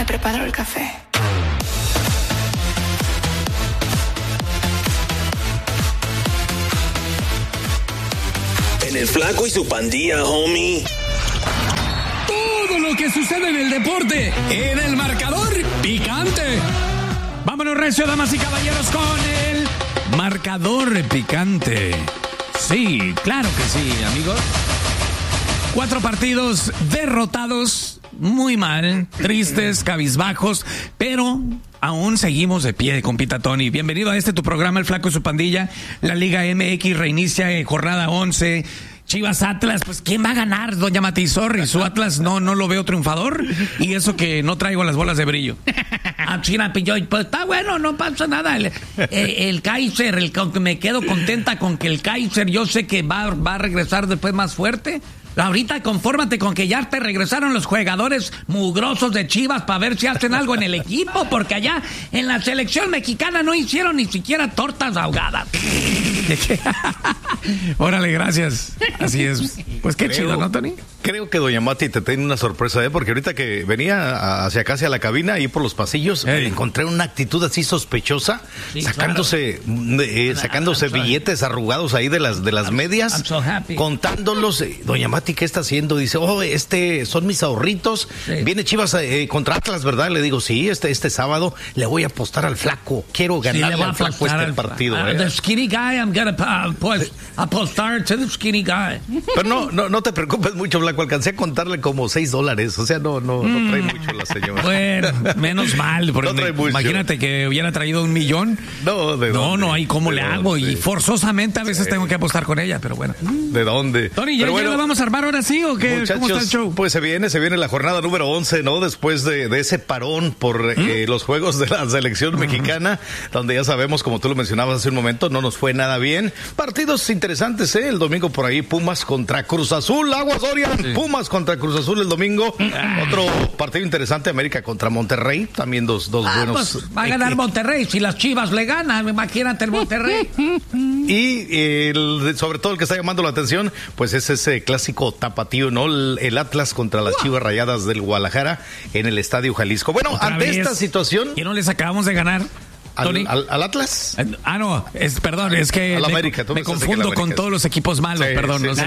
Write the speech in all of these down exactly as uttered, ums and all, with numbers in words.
me preparo el café. En el Flaco y su pandilla, homie. Todo lo que sucede en el deporte, en el marcador picante. Vámonos recio, damas y caballeros, con el marcador picante. Sí, claro que sí, amigos. Cuatro partidos derrotados, muy mal, tristes, cabizbajos, pero aún seguimos de pie, compita Tony. Bienvenido a este tu programa, El Flaco y su pandilla. La Liga M X reinicia en jornada once. Chivas Atlas, pues ¿quién va a ganar, doña Matizorri? Su Atlas no, no lo veo triunfador, y eso que no traigo las bolas de brillo. Ah, China, pues está bueno, no pasa nada. El, el, el Kaiser, el, me quedo contenta con que el Kaiser, yo sé que va, va a regresar después más fuerte. Ahorita confórmate con que ya te regresaron los jugadores mugrosos de Chivas para ver si hacen algo en el equipo, porque allá en la selección mexicana no hicieron ni siquiera tortas ahogadas. Órale, gracias. Así es. Pues qué creo, chido, ¿no, Tony? Creo que doña Mati te tiene una sorpresa, ¿eh? Porque ahorita que venía hacia acá, hacia la cabina, ahí por los pasillos, hey. encontré una actitud así sospechosa, sí, sacándose claro. eh, sacándose I'm billetes sorry. arrugados ahí de las de las I'm, medias, I'm so contándolos. Doña Mati, ¿qué está haciendo? Dice, oh, este son mis ahorritos. Sí. Viene Chivas eh, contra Atlas, ¿verdad? Le digo, sí, este este sábado le voy a apostar al Flaco. Quiero ganarle sí, al Flaco este al partido. Uh, ¿eh? The skinny guy, I'm gonna uh, pues, apostar to the skinny guy. Pero no, no, no te preocupes mucho, Flaco. Alcancé a contarle como seis dólares. O sea, no, no, no trae mucho la señora. Bueno, menos mal. Porque no trae mucho. Imagínate que hubiera traído un millón. No, ¿de No, dónde? no hay cómo ¿De le dónde? hago. Y forzosamente a veces sí. tengo que apostar con ella, pero bueno. ¿De dónde? Tony, ¿ya, bueno, ¿ya la vamos a armar ahora sí o qué? Muchachos, ¿cómo está el show? Pues se viene, se viene la jornada número once, ¿no? Después de, de ese parón por ¿Mm? eh, los juegos de la selección mexicana, uh-huh. donde ya sabemos, como tú lo mencionabas hace un momento, no nos fue nada bien. Partidos interesantes, ¿eh? El domingo por ahí, Pumas contra Cruz Azul, Aguas Dorian, sí. Pumas contra Cruz Azul el domingo. Uh-huh. Otro partido interesante, América contra Monterrey, también dos, dos ah, buenos. Pues va a ganar Monterrey, si las Chivas le ganan, imagínate el Monterrey. Y el, sobre todo el que está llamando la atención, pues es ese clásico tapatío, ¿no? El, el Atlas contra las Chivas Rayadas del Guadalajara en el Estadio Jalisco. Bueno, ante vez? esta situación... ¿Y no les acabamos de ganar? ¿Al, al, ¿Al Atlas? Ah, no, es, perdón, es que me, América, me confundo América, con todos los equipos malos, sí, perdón, sí, no, sé,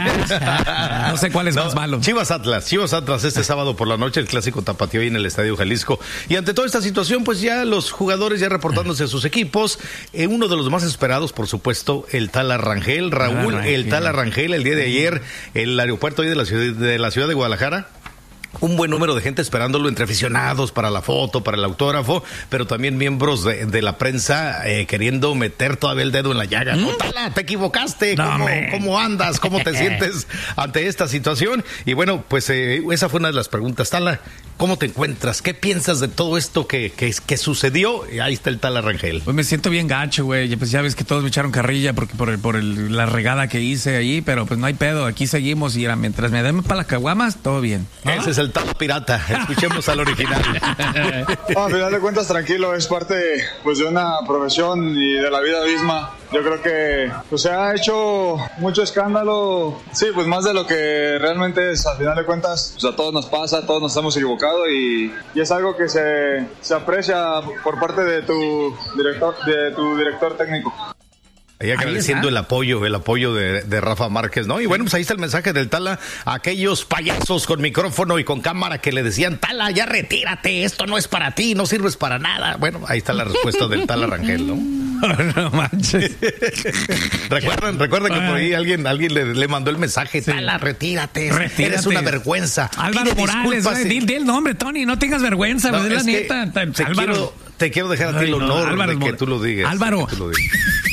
no sé cuál es no, más malo. Chivas Atlas, Chivas Atlas este sábado por la noche, el clásico tapatío ahí en el Estadio Jalisco. Y ante toda esta situación, pues ya los jugadores ya reportándose a sus equipos, eh, uno de los más esperados, por supuesto, el Tala Rangel, Raúl, Rangel. el Tala Rangel, el día de ayer, el aeropuerto ahí de la ciudad de, la ciudad de Guadalajara. Un buen número de gente esperándolo, entre aficionados para la foto, para el autógrafo, pero también miembros de, de la prensa eh, queriendo meter todavía el dedo en la llaga. ¿Mm? No, Tala, te equivocaste. No, ¿Cómo, ¿Cómo andas? ¿Cómo te sientes ante esta situación? Y bueno, pues eh, esa fue una de las preguntas. Tala, ¿cómo te encuentras? ¿Qué piensas de todo esto que, que, que sucedió? Y ahí está el Tala Rangel. Pues me siento bien gacho, güey. Pues ya ves que todos me echaron carrilla porque por, el, por el, la regada que hice ahí, pero pues no hay pedo. Aquí seguimos y era, mientras me den para las caguamas, todo bien. ¿No? Ese es el Tala pirata. Escuchemos al original. No, a final de cuentas, tranquilo, es parte pues de una profesión y de la vida misma. Yo creo que pues, se ha hecho mucho escándalo, sí, pues más de lo que realmente es. Al final de cuentas, pues, a todos nos pasa, a todos nos hemos equivocado y, y es algo que se, se aprecia por parte de tu director, de tu director técnico. Ahí agradeciendo el apoyo, el apoyo de, de Rafa Márquez, ¿no? Y bueno, pues ahí está el mensaje del Tala a aquellos payasos con micrófono y con cámara que le decían, Tala, ya retírate, esto no es para ti, no sirves para nada. Bueno, ahí está la respuesta del Tala Rangel, ¿no? No manches. recuerden, recuerden que por ahí alguien, alguien le, le mandó el mensaje, sí. Tala, retírate, retírate, eres una vergüenza. Álvaro Pide Morales, di, di el nombre, Tony, no tengas vergüenza, no, es la neta. Te Álvaro. Quiero, te quiero dejar a ti Ay, el honor no, Álvaro, de que tú lo digas. Álvaro. Tú lo digas.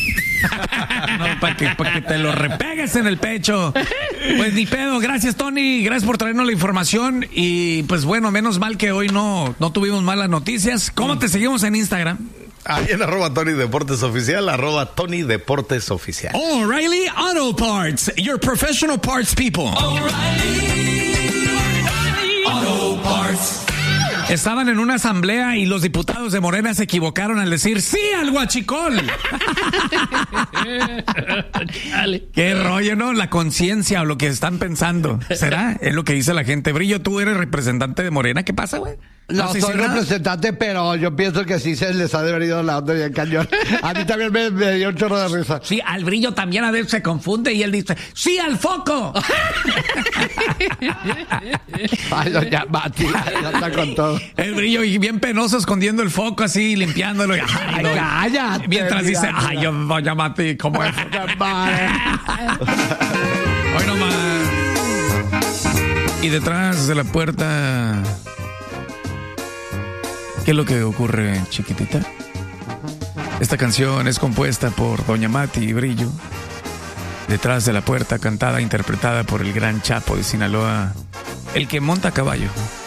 No, para que, pa que te lo repegues en el pecho. Pues ni pedo, gracias Tony, gracias por traernos la información. Y pues bueno, menos mal que hoy no, no tuvimos malas noticias. ¿Cómo te seguimos en Instagram? Ahí en arroba Tony Deportes Oficial, arroba Tony Deportes Oficial. O'Reilly Auto Parts, your professional parts people. O'Reilly Auto Parts. Estaban en una asamblea y los diputados de Morena se equivocaron al decir sí al huachicol. Qué rollo, ¿no? La conciencia o lo que están pensando. ¿Será? Es lo que dice la gente. Brillo, tú eres representante de Morena. ¿Qué pasa, güey? No, ¿No se soy dice nada? representante, pero yo pienso que sí se les ha de haber ido la onda bien cañón. A mí también me, me dio un chorro de risa. Sí, al Brillo también a veces se confunde y él dice, ¡sí, al foco! Ay, doña Mati, ya está con todo. El Brillo y bien penoso escondiendo el foco así, limpiándolo. Y, ay, Ay, no. cállate. Mientras dice, mira, ay, yo, doña Mati, ¿cómo es? Hoy nomás. Y detrás de la puerta, ¿qué es lo que ocurre, chiquitita? Esta canción es compuesta por doña Mati y Brillo. Detrás de la puerta, cantada, interpretada por el gran Chapo de Sinaloa, el que monta a caballo.